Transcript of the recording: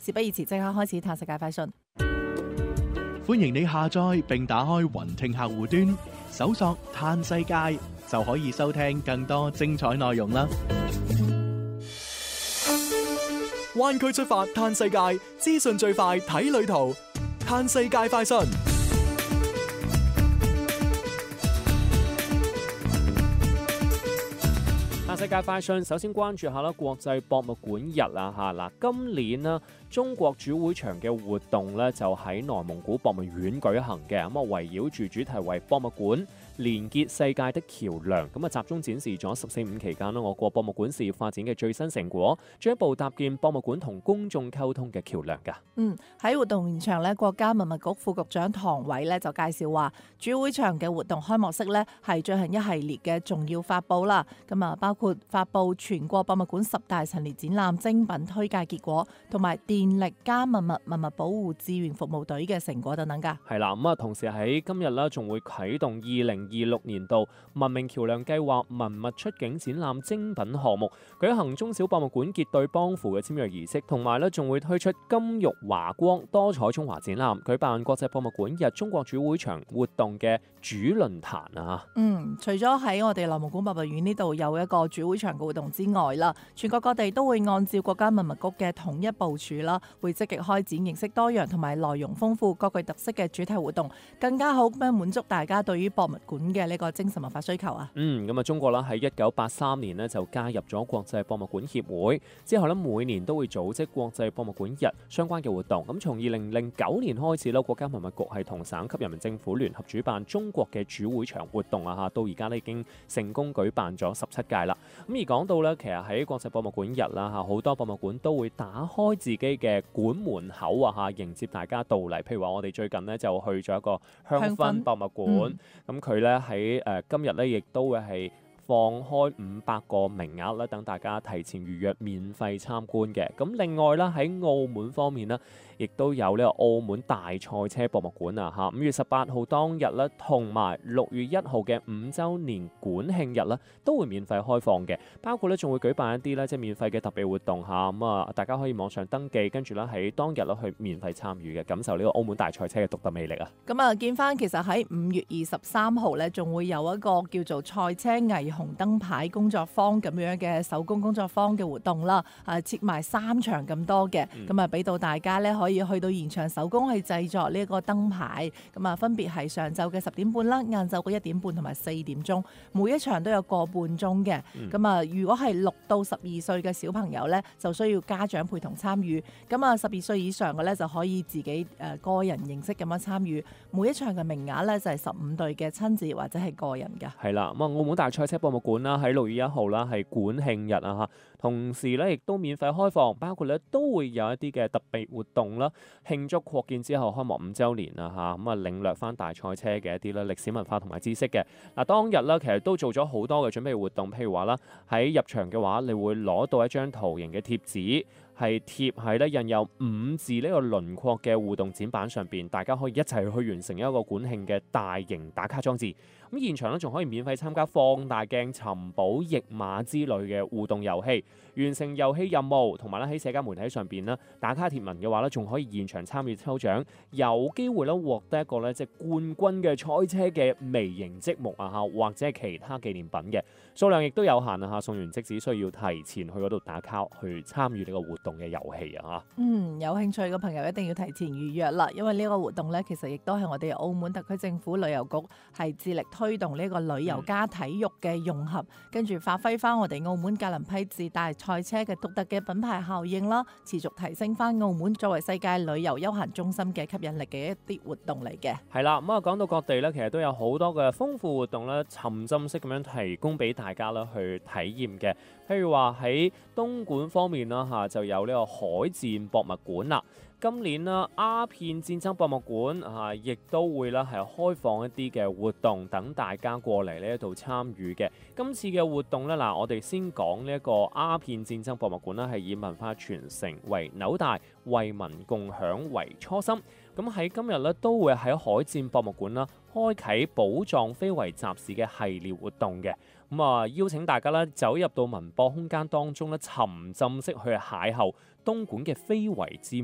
事不宜遲，即刻開始探世界快訊。 歡迎你下載並打開雲聽客戶端，搜索嘆世界就可以收聽更多精彩內容啦。 灣區出發嘆世界，資訊最快睇旅途，嘆世界快訊。 嘆世界快訊，首先關注下啦，國際博物館日啊嚇嗱，今年啦，中國主會場嘅活動咧就喺內蒙古博物院舉行嘅，咁啊圍繞住主題為博物館連結世界的橋梁，咁啊集中展示咗14.5期間啦，我國博物館事業發展嘅最新成果，進一步搭建博物館同公眾溝通嘅橋梁㗎。 喺活動現場咧，國家文物局副局長唐偉咧就介紹話，主會場嘅活動開幕式咧係進行一系列嘅重要發佈啦，咁啊包括發佈全國博物館10大陳列展覽精品推介結果，同埋電力加文物保護志願服務隊嘅成果等等㗎。 係啦，咁啊同時喺今日啦，仲會啟動2026年度文明橋梁計劃文物出境展覽精品項目，舉行中小博物館結對幫扶嘅簽約儀式，同埋咧仲會推出金玉華光多彩中華展覽，舉辦國際博物館日中國主會場活動嘅主論壇啊。 除咗喺我哋內蒙古博物院呢度有一個主會場嘅活動之外啦，全國各地都會按照國家文物局嘅統一部署啦，會積極開展形式多樣同埋內容豐富、各具特色嘅主題活動，更加好咁樣滿足大家對於博物館嘅呢個精神文化需求啊。咁中國啦喺1983年呢就加入咗國際博物館協會，之後呢每年都會組織國際博物館日相關嘅活動。咁從2009年開始啦，國家文物局係同省級人民政府聯合主辦中國嘅主會場活動啊，到而家呢已經成功舉辦咗17屆啦。咁而講到呢，其實喺國際博物館日啦嚇，好多博物館都會打開自己嘅館門口啊嚇，迎接大家到嚟。譬如話我哋最近呢就去咗一個香薰博物館，咁佢呢喺今日呢亦都會係放開500個名額啦，等大家提前預約免費參觀嘅。咁另外啦，喺澳門方面呢，亦都有呢個澳門大賽車博物館啊嚇，5月18號當日咧，同埋6月1號嘅5週年館慶日咧，都會免費開放嘅。包括咧仲會舉辦一啲咧即係免費嘅特別活動嚇，咁啊大家可以網上登記，跟住咧喺當日咧去免費參與嘅，感受呢個澳門大賽車嘅獨特魅力啊！ 咁啊，見翻其實喺5月23號咧，仲會有一個叫做賽車霓虹燈牌工作坊咁樣嘅手工工作坊嘅活動啦，設埋3場咁多嘅，咁啊俾到大家咧可以去到現場手工去製作呢一個燈牌，咁啊分別係上晝嘅10點半啦、晏晝嘅1點半同埋4點鐘，每一場都有個半鐘嘅。咁啊，如果係6到12歲嘅小朋友咧，就需要家長陪同參與。咁啊12歲以上嘅咧就可以自己個人形式咁樣參與。每一場嘅名額咧就係15對嘅親子或者係個人嘅。 係啦，咁啊澳門大賽車博物館啦喺6月1號啦係館慶日啊嚇，同時咧亦都免費開放，包括咧都會有一啲嘅特別活動啦，慶祝擴建之後開幕5週年啊嚇，咁啊領略翻大賽車嘅一啲咧歷史文化同埋知識嘅。嗱當日咧其實都做咗好多嘅準備活動，譬如話啦喺入場嘅話，你會攞到一張圖形嘅貼紙，係貼喺咧印有5字呢個輪廓嘅互動展板上邊，大家可以一齊去完成一個館慶嘅大型打卡裝置。咁現場咧仲可以免費參加放大鏡、尋寶、譯碼之類嘅互動遊戲，完成遊戲任務，同埋咧喺社交媒體上邊咧打卡貼文嘅話咧，仲可以現場參與抽獎，有機會咧獲得一個咧即係冠軍嘅賽車嘅微型積木啊嚇，或者係其他紀念品嘅數量亦都有限啊嚇，送完即只需要提前去嗰度打卡去參與呢個活動嘅遊戲啊嚇。 有興趣嘅朋友一定要提前預約啦，因為呢個活動咧其實亦都係我哋澳門特區政府旅遊局係致力推動呢個旅遊加體育嘅融合，跟住發揮翻我哋澳門格林披治大賽車嘅獨特嘅品牌效應啦，持續提升翻澳門作為世界旅遊休閒中心嘅吸引力嘅一啲活動嚟嘅。 係啦，咁啊講到各地咧，其實都有好多嘅豐富活動咧，沉浸式咁樣提供俾大家啦去體驗嘅。譬如話喺東莞方面啦嚇，就有呢個海戰博物館啦。今年啦，鴉片戰爭博物館亦都會啦係開放一啲嘅活動，等大家過嚟呢一度參與嘅。今次嘅活動咧，我哋先講呢一個鴉片戰爭博物館啦，係以文化傳承為紐帶，為民共享為初心。咁喺今日咧，都會喺海戰博物館啦，開啓寶藏非遺集市嘅系列活動嘅。咁啊，邀請大家咧走入到文博空間當中咧，沉浸式去邂逅東莞嘅非遺之